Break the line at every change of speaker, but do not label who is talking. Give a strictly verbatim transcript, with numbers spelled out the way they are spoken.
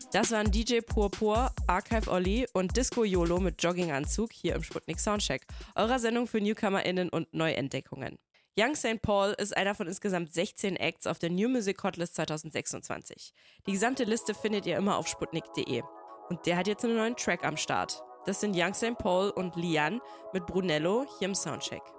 Das waren D J Purpur, Archive Olli und Disco YOLO mit Jogginganzug hier im Sputnik Soundcheck, eurer Sendung für NewcomerInnen und Neuentdeckungen. Young Saint Paul ist einer von insgesamt sechzehn Acts auf der New Music Hotlist zwanzig sechsundzwanzig. Die gesamte Liste findet ihr immer auf sputnik punkt de. Und der hat jetzt einen neuen Track am Start. Das sind Young Saint Paul und Lian mit Brunello hier im Soundcheck.